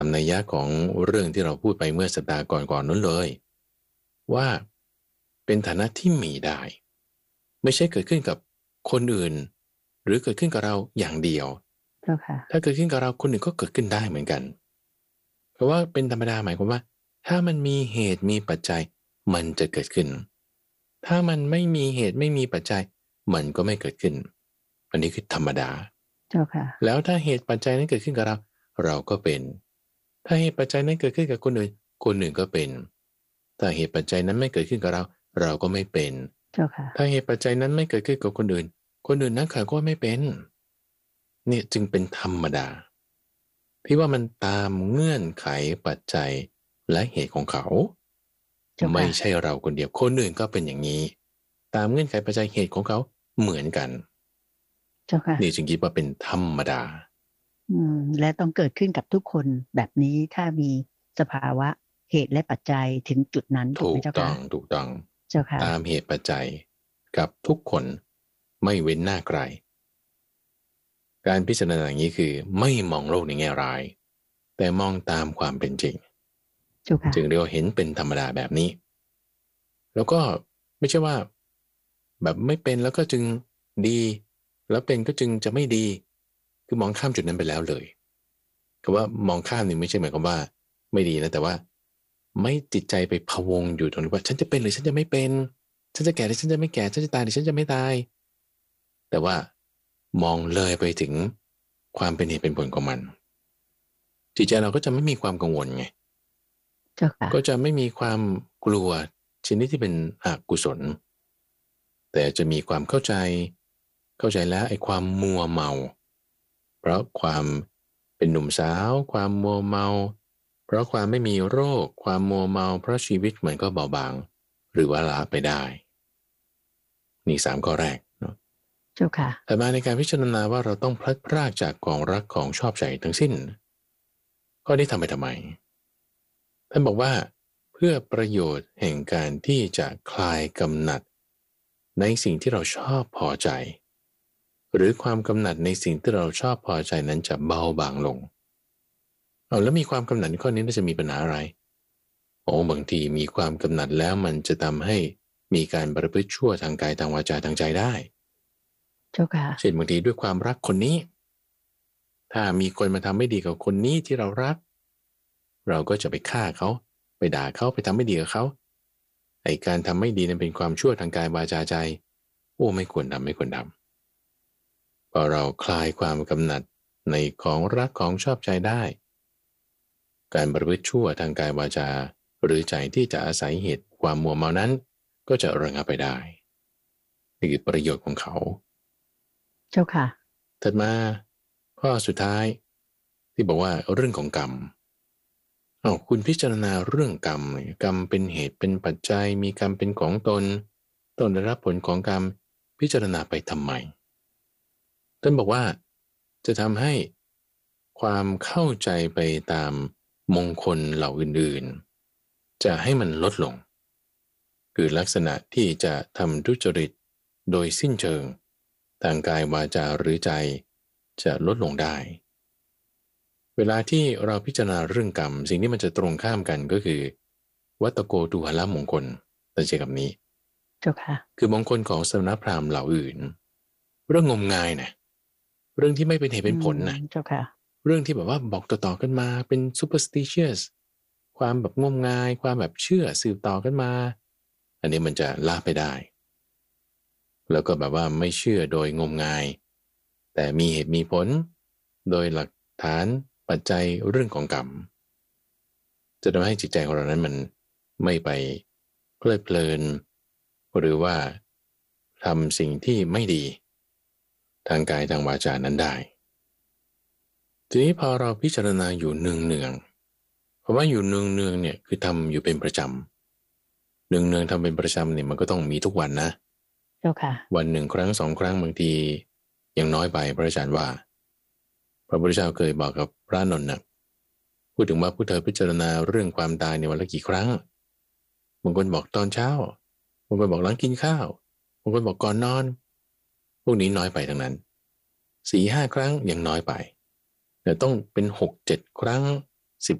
นัยยะของเรื่องที่เราพูดไปเมื่อสัปดาห์ก่อนๆนั้นเลยว่าเป็นฐานะที่มีได้ไม่ใช่เกิดขึ้นกับคนอื่นหรือเกิดขึ้นกับเราอย่างเดียวเจ้าค่ะถ้าเกิดขึ้นกับเราคนอื่นก็เกิดขึ้นได้เหมือนกันเพราะว่าเป็นธรรมดาหมายความว่าถ้ามันมีเหตุมีปัจจัยมันจะเกิดขึ้นถ้ามันไม่มีเหตุไม่มีปัจจัยมันก็ไม่เกิดขึ้นอันนี้คือธรรมดาเจ้าค่ะแล้วถ้าเหตุปัจจัยนั้นเกิดขึ้นกับเราเราก็เป็นถ้าเหตุปัจจัยนั้นเกิดขึ้นกับคนอื่นคนอื่นก็เป็นถ้าเหตุปัจจัยนั้นไม่เกิดขึ้นกับเราเราก็ไม่เป็นเจ้าค่ะถ้าเหตุปัจจัยนั้นไม่เกิดขึ้นกับคนอื่นคนอื่นนั้นเขาก็ไม่เป็นเนี่ยจึงเป็นธรรมดาที่ว่ามันตามเงื่อนไขปัจจัยและเหตุของเขาไม่เจ้าค่ะใช่เราคนเดียวคนอื่นก็เป็นอย่างนี้ตามเงื่อนไขปัจจัยเหตุของเขาเหมือนกันเจ้าค่ะนี่จึงคิดว่าเป็นธรรมดาและต้องเกิดขึ้นกับทุกคนแบบนี้ถ้ามีสภาวะเหตุและปัจจัยถึงจุดนั้นถูกไหมเจ้าค่ะถูกต้องเจ้าค่ะตามเหตุปัจจัยกับทุกคนไม่เว้นหน้าใครการพิจารณาอย่างนี้คือไม่มองโลกในแง่ร้ายแต่มองตามความเป็นจริงเจ้าค่ะจึงเรียกว่าเห็นเป็นธรรมดาแบบนี้แล้วก็ไม่ใช่ว่าแบบไม่เป็นแล้วก็จึงดีแล้วเป็นก็จึงจะไม่ดีคือมองข้ามจุดนั้นไปแล้วเลยคือว่ามองข้ามนี่ไม่ใช่หมายความว่าไม่ดีนะแต่ว่าไม่จิตใจไปพะวงอยู่ตรงนี้ว่าฉันจะเป็นหรือฉันจะไม่เป็นฉันจะแก่หรือฉันจะไม่แก่ฉันจะตายหรือฉันจะไม่ตายแต่ว่ามองเลยไปถึงความเป็นเหตุเป็นผลของมันจิตใจเราก็จะไม่มีความกังวลไงเจ้าค่ะก็จะไม่มีความกลัวชนิดที่เป็นอกุศลแต่จะมีความเข้าใจแล้วไอ้ความมัวเมาเพราะความเป็นหนุ่มสาวความมัวเมาเพราะความไม่มีโรคความมัวเมาเพราะชีวิตมันก็เบาบางหรือว่าล้าไปได้นี่สามข้อแรกเนาะเจ้าค่ะแต่มาในการพิจารณาว่าเราต้องพลัดพรากจากของรักของชอบใจทั้งสิ้นข้อนี้ทำไปทำไมท่านบอกว่าเพื่อประโยชน์แห่งการที่จะคลายกำหนัดในสิ่งที่เราชอบพอใจหรือความกำหนัดในสิ่งที่เราชอบพอใจนั้นจะเบาบางลงเอาแล้วมีความกำหนัดข้อนี้น่าจะมีปัญหาอะไรโอ้บางทีมีความกำหนัดแล้วมันจะทำให้มีการประพฤติชั่วทางกายทางวาจาทางใจได้เจ้าค่ะเช่นบางทีด้วยความรักคนนี้ถ้ามีคนมาทำไม่ดีกับคนนี้ที่เรารักเราก็จะไปฆ่าเขาไปด่าเขาไปทำไม่ดีกับเขาไอ้การทำไม่ดีนั้นเป็นความชั่วทางกายวาจาใจโอ้ไม่ควรทำไม่ควรทำพอเราคลายความกำหนัดในของรักของชอบใจได้การประพฤติชั่วทางกายวาจาหรือใจที่จะอาศัยเหตุความมัวเมานั้นก็จะระงับไปได้นี่คือประโยชน์ของเขาเจ้าค่ะถัดมาข้อสุดท้ายที่บอกว่าเรื่องของกรรมคุณพิจารณาเรื่องกรรมกรรมเป็นเหตุเป็นปัจจัยมีกรรมเป็นของตนได้รับผลของกรรมพิจารณาไปทำไมท่านบอกว่าจะทำให้ความเข้าใจไปตามมงคลเหล่าอื่นๆจะให้มันลดลงคือลักษณะที่จะทำทุจริตโดยสิ้นเชิงทางกายวาจาหรือใจจะลดลงได้เวลาที่เราพิจารณาเรื่องกรรมสิ่งที่มันจะตรงข้ามกันก็คือวัตโกตุหละมงคลตั้งใจกับนี้เจ้าค่ะคือมงคลของสมณพราหมณ์เหล่าอื่นเรื่องงมงายนะเรื่องที่ไม่เป็นเหตุเป็นผลนะเจ้าค่ะเรื่องที่แบบว่าบอกต่อๆกันมาเป็น superstitious ความแบบงมงายความแบบเชื่อสืบต่อกันมาอันนี้มันจะละไปได้แล้วก็แบบว่าไม่เชื่อโดยงมงายแต่มีเหตุมีผลโดยหลักฐานปัจจัยเรื่องของกรรมจะทำให้จิตใจของเรานั้นมันไม่ไปเพลิดเพลินหรือว่าทำสิ่งที่ไม่ดีทางกายทางวาจานั้นได้ทีนี้พอเราพิจารณาอยู่เนืองๆเพราะว่าอยู่เนืองๆเนี่ยคือทำอยู่เป็นประจำเนืองๆทำเป็นประจำเนี่ยมันก็ต้องมีทุกวันนะเจ้าค่ะวันหนึ่งครั้งสองครั้งบางทียังน้อยไปพระอาจารย์ว่าพระพุทธเจ้าเคยบอกกับพระนนท์นะพูดถึงว่าผู้เธอพิจารณาเรื่องความตายในวันละกี่ครั้งบางคนบอกตอนเช้าบางคนบอกหลังกินข้าวบางคนบอกก่อนนอนพวกนี้น้อยไปทั้งนั้น4-5 ครั้งยังน้อยไปแต่ต้องเป็น6-7 ครั้ง